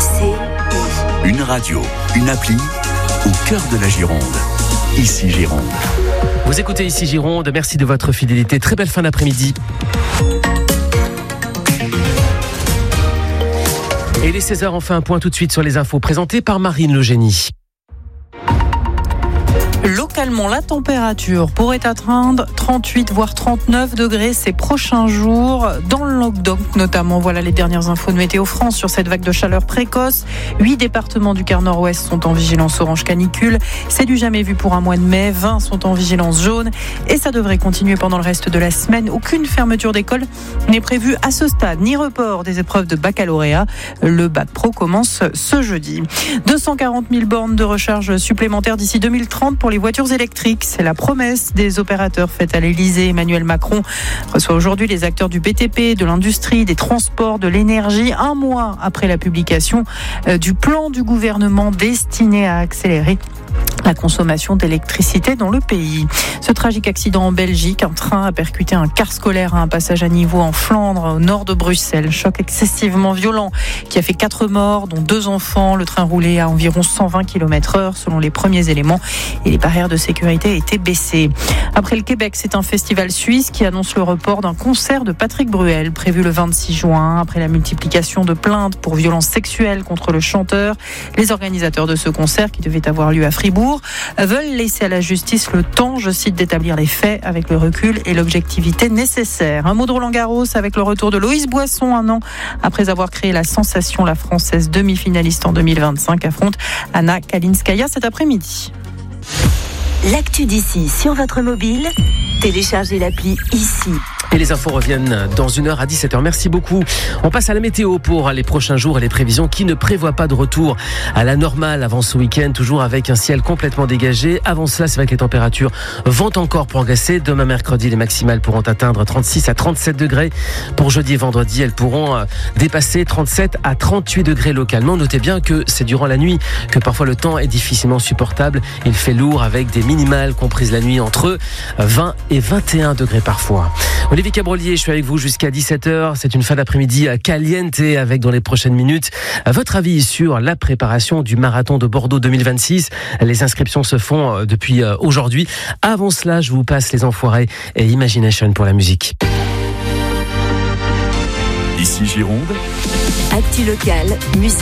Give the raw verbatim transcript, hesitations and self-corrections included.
C I. Une radio, une appli, au cœur de la Gironde. Ici Gironde. Vous écoutez Ici Gironde, merci de votre fidélité. Très belle fin d'après-midi. Et les seize heures, on fait un point tout de suite sur les infos présentées par Marine Le Génie. Localement, la température pourrait atteindre trente-huit voire trente-neuf degrés ces prochains jours dans le Languedoc notamment. Voilà les dernières infos de Météo France sur cette vague de chaleur précoce. Huit départements du quart nord-ouest sont en vigilance orange canicule. C'est du jamais vu pour un mois de mai. vingt sont en vigilance jaune et ça devrait continuer pendant le reste de la semaine. Aucune fermeture d'école n'est prévue à ce stade, ni report des épreuves de baccalauréat. Le bac pro commence ce jeudi. deux cent quarante mille bornes de recharge supplémentaires d'ici deux mille trente pour les voitures électriques. C'est la promesse des opérateurs faite à l'Elysée. Emmanuel Macron reçoit aujourd'hui les acteurs du B T P, de l'industrie, des transports, de l'énergie, un mois après la publication du plan du gouvernement destiné à accélérer la consommation d'électricité dans le pays. Ce tragique accident en Belgique, un train a percuté un car scolaire à un passage à niveau en Flandre, au nord de Bruxelles. Choc excessivement violent qui a fait quatre morts, dont deux enfants. Le train roulait à environ cent vingt kilomètres heure selon les premiers éléments et les barrières de sécurité étaient baissées. Après le Québec, c'est un festival suisse qui annonce le report d'un concert de Patrick Bruel prévu le vingt-six juin. Après la multiplication de plaintes pour violences sexuelles contre le chanteur, les organisateurs de ce concert qui devait avoir lieu à Fribourg veulent laisser à la justice le temps, je cite, d'établir les faits avec le recul et l'objectivité nécessaires. Un mot de Roland Garros avec le retour de Loïs Boisson un an après avoir créé la sensation. La Française demi-finaliste en deux mille vingt-cinq affronte Anna Kalinskaya cet après-midi. L'actu d'ici sur votre mobile, téléchargez l'appli Ici. Et les infos reviennent dans une heure à dix-sept heures. Merci beaucoup. On passe à la météo pour les prochains jours et les prévisions qui ne prévoient pas de retour à la normale avant ce week-end, toujours avec un ciel complètement dégagé. Avant cela, c'est vrai que les températures vont encore progresser. Demain mercredi, les maximales pourront atteindre trente-six à trente-sept degrés. Pour jeudi et vendredi, elles pourront dépasser trente-sept à trente-huit degrés localement. Notez bien que c'est durant la nuit que parfois le temps est difficilement supportable. Il fait lourd avec des minimales comprises la nuit entre vingt et vingt et un degrés parfois. Olivier Cabrolier, je suis avec vous jusqu'à dix-sept heures. C'est une fin d'après-midi caliente avec dans les prochaines minutes votre avis sur la préparation du marathon de Bordeaux deux mille vingt-six. Les inscriptions se font depuis aujourd'hui. Avant cela, je vous passe Les Enfoirés et Imagination pour la musique. Ici Gironde. Actu locale, musique.